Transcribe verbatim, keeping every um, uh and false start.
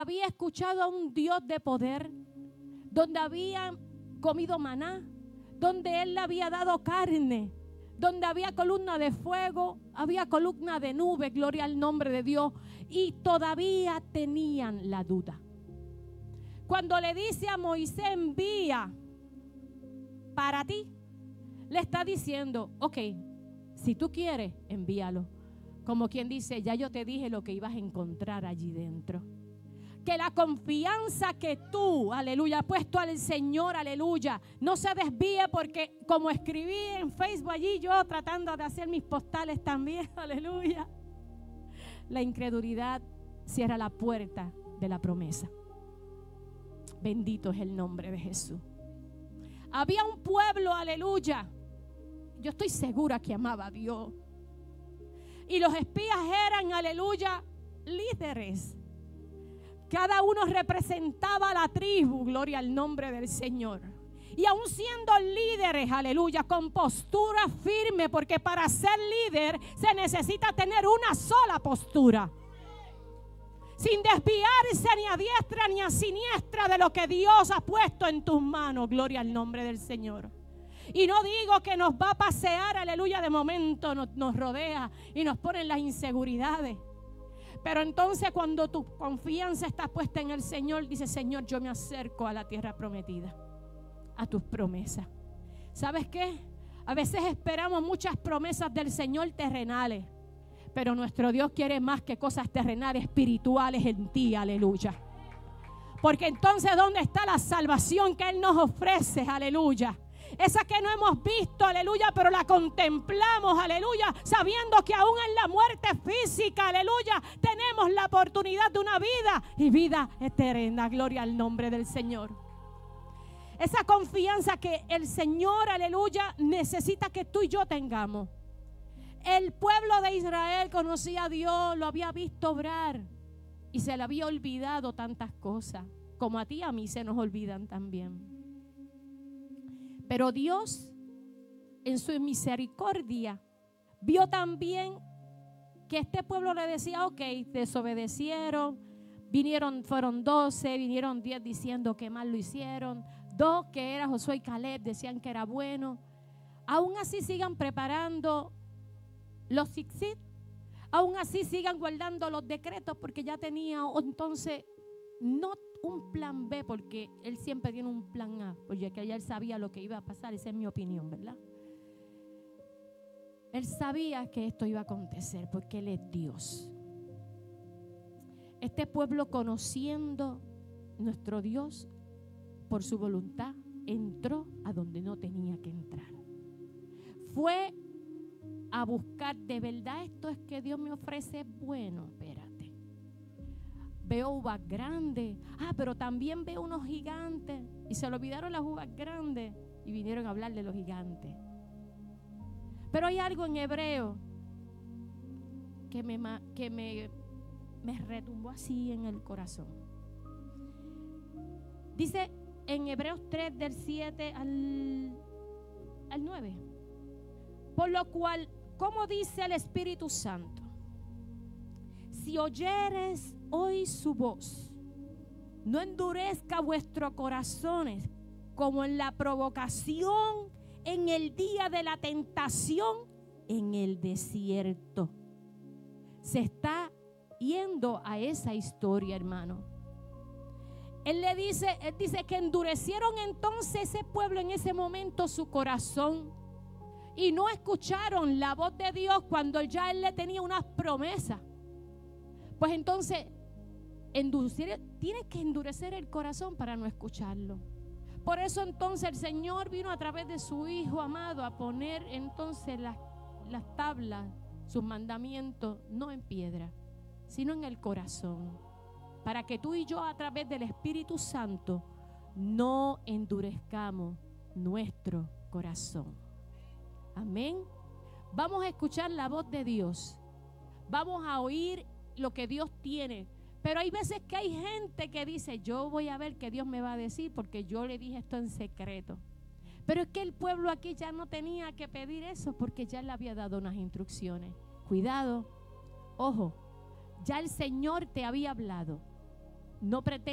había escuchado a un Dios de poder, donde había comido maná, donde Él le había dado carne, donde había columna de fuego, había columna de nube, gloria al nombre de Dios, y todavía tenían la duda. Cuando le dice a Moisés, envía para ti, le está diciendo, ok, si tú quieres, envíalo. Como quien dice, ya yo te dije lo que ibas a encontrar allí dentro. Que la confianza que tú, aleluya, has puesto al Señor, aleluya, no se desvíe, porque como escribí en Facebook allí, yo tratando de hacer mis postales también, aleluya, la incredulidad cierra la puerta de la promesa. Bendito es el nombre de Jesús. Había un pueblo, aleluya, yo estoy segura que amaba a Dios, y los espías eran, aleluya, líderes. Cada uno representaba a la tribu, gloria al nombre del Señor. Y aún siendo líderes, aleluya, con postura firme, porque para ser líder se necesita tener una sola postura, sin desviarse ni a diestra ni a siniestra de lo que Dios ha puesto en tus manos, gloria al nombre del Señor. Y no digo que nos va a pasear, aleluya, de momento nos, nos rodea y nos ponen las inseguridades. Pero entonces cuando tu confianza está puesta en el Señor, dice, Señor, yo me acerco a la tierra prometida, a tus promesas. ¿Sabes qué? A veces esperamos muchas promesas del Señor terrenales, pero nuestro Dios quiere más que cosas terrenales, espirituales en ti, aleluya. Porque entonces, ¿dónde está la salvación que Él nos ofrece? Aleluya. Esa que no hemos visto, aleluya, pero la contemplamos, aleluya, sabiendo que aún en la muerte física, aleluya, tenemos la oportunidad de una vida y vida eterna, gloria al nombre del Señor. Esa confianza que el Señor, aleluya, necesita que tú y yo tengamos. El pueblo de Israel conocía a Dios, lo había visto obrar y se le había olvidado tantas cosas, como a ti y a mí se nos olvidan también. Pero Dios, en su misericordia, vio también que este pueblo le decía, ok, desobedecieron, vinieron, fueron doce, vinieron diez diciendo que mal lo hicieron, dos que era Josué y Caleb decían que era bueno. Aún así sigan preparando los tzitzit, aún así sigan guardando los decretos, porque ya tenía entonces no un plan B, porque él siempre tiene un plan A, porque ya él sabía lo que iba a pasar. Esa es mi opinión, ¿verdad? Él sabía que esto iba a acontecer porque Él es Dios. Este pueblo, conociendo nuestro Dios por su voluntad, entró a donde no tenía que entrar. Fue a buscar, de verdad esto es que Dios me ofrece, bueno, espérate. Veo uvas grandes. Ah, pero también veo unos gigantes. Y se le olvidaron las uvas grandes y vinieron a hablar de los gigantes. Pero hay algo en hebreo que me, que me, me retumbó así en el corazón. Dice en Hebreos tres, del siete al, al nueve. Por lo cual, como dice el Espíritu Santo, si oyeres hoy su voz, no endurezca vuestros corazones como en la provocación en el día de la tentación en el desierto. Se está yendo a esa historia, hermano. Él le dice, él dice que endurecieron entonces ese pueblo en ese momento su corazón y no escucharon la voz de Dios cuando ya Él le tenía unas promesas. Pues entonces endurecer, tienes que endurecer el corazón para no escucharlo. Por eso entonces el Señor vino a través de su Hijo amado a poner entonces las, las tablas, sus mandamientos, no en piedra, sino en el corazón, para que tú y yo a través del Espíritu Santo no endurezcamos nuestro corazón. Amén. Vamos a escuchar la voz de Dios, vamos a oír lo que Dios tiene. Pero hay veces que hay gente que dice, yo voy a ver qué Dios me va a decir porque yo le dije esto en secreto. Pero es que el pueblo aquí ya no tenía que pedir eso porque ya le había dado unas instrucciones. Cuidado, ojo, ya el Señor te había hablado. no pretende